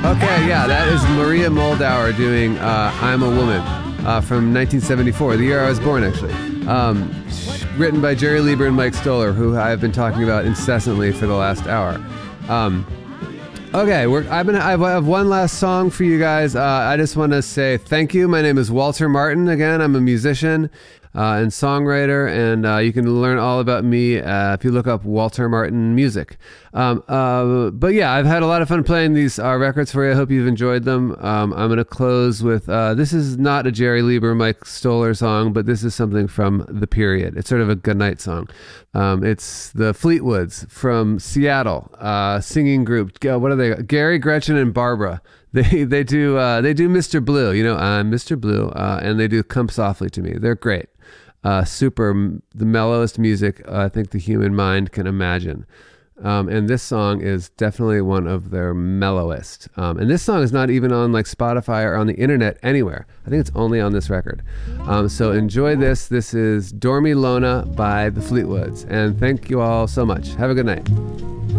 Okay, yeah, that is Maria Moldauer doing I'm a Woman from 1974, the year I was born, actually. Written by Jerry Lieber and Mike Stoller, who I've been talking about incessantly for the last hour. Okay, I have one last song for you guys. I just want to say thank you. My name is Walter Martin. Again, I'm a musician and songwriter, and you can learn all about me if you look up Walter Martin Music. But yeah, I've had a lot of fun playing these records for you. I hope you've enjoyed them. I'm going to close with, this is not a Jerry Lieber, Mike Stoller song, but this is something from The Period. It's sort of a goodnight song. It's the Fleetwoods from Seattle, singing group. What are they? Gary, Gretchen, and Barbara. They do Mr. Blue. You know, I'm Mr. Blue, and they do Come Softly to Me. They're great. The mellowest music I think the human mind can imagine. And this song is definitely one of their mellowest. And this song is not even on like Spotify or on the internet anywhere. I think it's only on this record. So enjoy this. This is Dormilona by the Fleetwoods. And thank you all so much. Have a good night.